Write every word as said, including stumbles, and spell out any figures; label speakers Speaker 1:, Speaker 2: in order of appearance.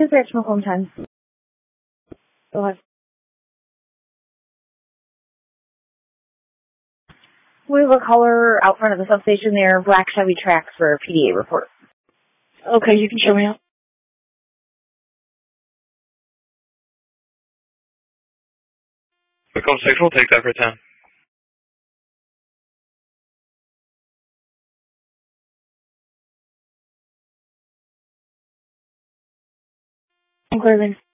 Speaker 1: Dispatch Macomb ten. Go ahead. We have a caller out front of the substation there, black Chevy Trax for a P D A report.
Speaker 2: Okay, you can show me out.
Speaker 3: Macomb six, we'll take that for ten.
Speaker 2: I'm clear, thanks.